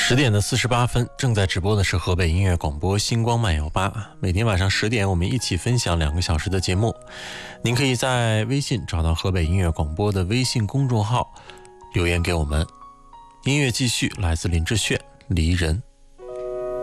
10:48，正在直播的是河北音乐广播星光漫游吧。每天晚上10点，我们一起分享2个小时的节目。您可以在微信找到河北音乐广播的微信公众号，留言给我们。音乐继续，来自林志炫《离人》。